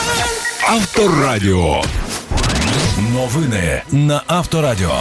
Авторадіо. Новини на Авторадіо.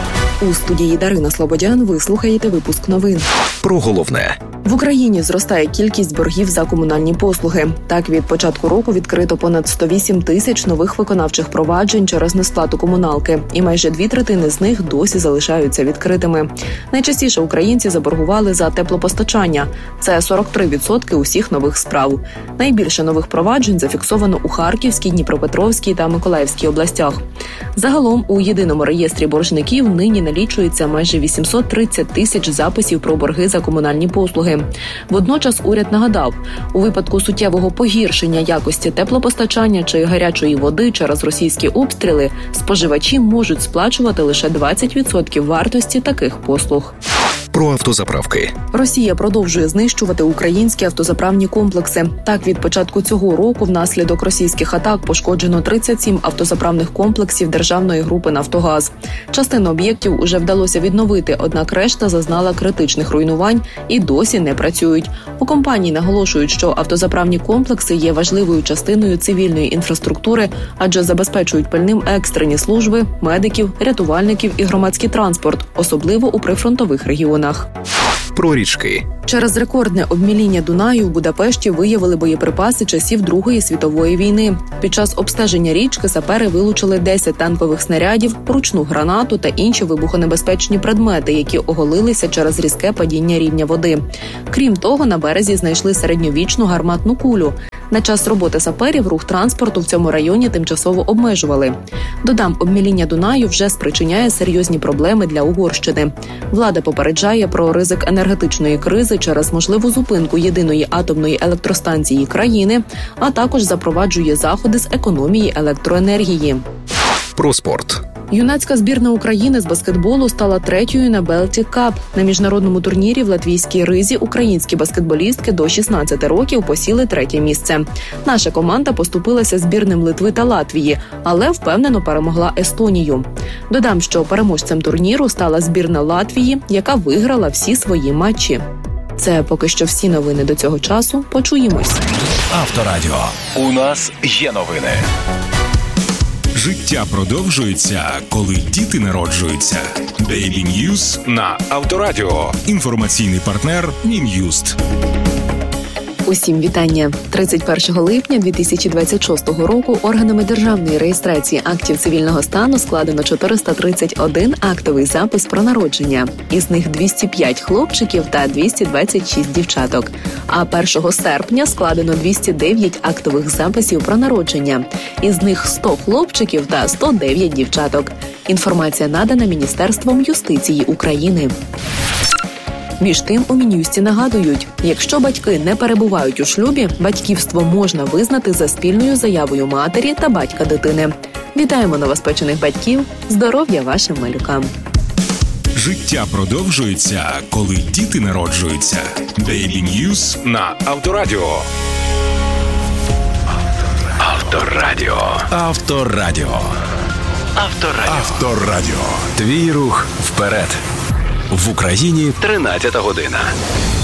У студії Дарина Слободян ви слухаєте випуск новин. Про головне. В Україні зростає кількість боргів за комунальні послуги. Так, від початку року відкрито понад 108 тисяч нових виконавчих проваджень через несплату комуналки. І майже 2/3 з них досі залишаються відкритими. Найчастіше українці заборгували за теплопостачання. Це 43% усіх нових справ. Найбільше нових проваджень зафіксовано у Харківській, Дніпропетровській та Миколаївській областях. Загалом у єдиному реєстрі боржників нині налічується майже 830 тисяч записів про борги за комунальні послуги. Водночас уряд нагадав, у випадку суттєвого погіршення якості теплопостачання чи гарячої води через російські обстріли споживачі можуть сплачувати лише 20% вартості таких послуг. Про автозаправки. Росія продовжує знищувати українські автозаправні комплекси. Так, від початку цього року внаслідок російських атак пошкоджено 37 автозаправних комплексів державної групи «Нафтогаз». Частину об'єктів уже вдалося відновити, однак решта зазнала критичних руйнувань і досі не працюють. У компанії наголошують, що автозаправні комплекси є важливою частиною цивільної інфраструктури, адже забезпечують пальним екстрені служби, медиків, рятувальників і громадський транспорт, особливо у прифронтових регіонах. Про річки. Через рекордне обміління Дунаю в Будапешті виявили боєприпаси часів Другої світової війни. Під час обстеження річки сапери вилучили 10 танкових снарядів, ручну гранату та інші вибухонебезпечні предмети, які оголилися через різке падіння рівня води. Крім того, на березі знайшли середньовічну гарматну кулю. На час роботи саперів рух транспорту в цьому районі тимчасово обмежували. Додам, обміління Дунаю вже спричиняє серйозні проблеми для Угорщини. Влада попереджає про ризик енергетичної кризи через можливу зупинку єдиної атомної електростанції країни, а також запроваджує заходи з економії електроенергії. Про спорт. Юнацька збірна України з баскетболу стала 3-ю на Baltic Cup. На міжнародному турнірі в Латвійській Ризі українські баскетболістки до 16 років посіли 3-є місце. Наша команда поступилася збірним Литви та Латвії, але впевнено перемогла Естонію. Додам, що переможцем турніру стала збірна Латвії, яка виграла всі свої матчі. Це поки що всі новини до цього часу. Почуємось. Авторадіо. У нас є новини. Життя продовжується, коли діти народжуються. Baby News на Авторадіо. Інформаційний партнер Мін'юст. Усім вітання. 31 липня 2026 року органами державної реєстрації актів цивільного стану складено 431 актовий запис про народження. Із них 205 хлопчиків та 226 дівчаток. А 1 серпня складено 209 актових записів про народження. Із них 100 хлопчиків та 109 дівчаток. Інформація надана Міністерством юстиції України. Між тим, у Мін'юсті нагадують, якщо батьки не перебувають у шлюбі, батьківство можна визнати за спільною заявою матері та батька дитини. Вітаємо новоспечених батьків! Здоров'я вашим малюкам! Життя продовжується, коли діти народжуються. Baby News на Авторадіо. Авторадіо. Авторадіо. Авторадіо. Авторадіо. Твій рух вперед. В Україні 13 година.